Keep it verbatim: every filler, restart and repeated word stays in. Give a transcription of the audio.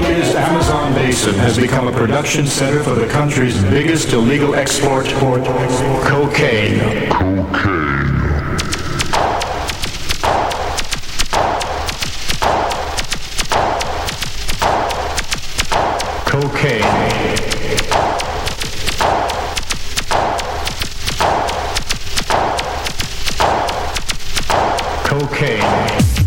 communist Amazon basin has become a production center for the country's biggest illegal export, cocaine. Cocaine. Cocaine. Cocaine.